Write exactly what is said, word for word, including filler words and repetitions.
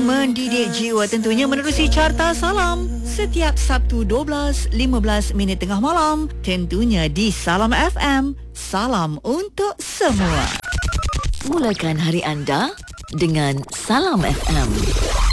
mendidik jiwa, tentunya menerusi Carta Salam setiap Sabtu dua belas lima belas minit tengah malam, tentunya di Salam F M. Salam untuk semua. Mulakan hari anda dengan Salam F M.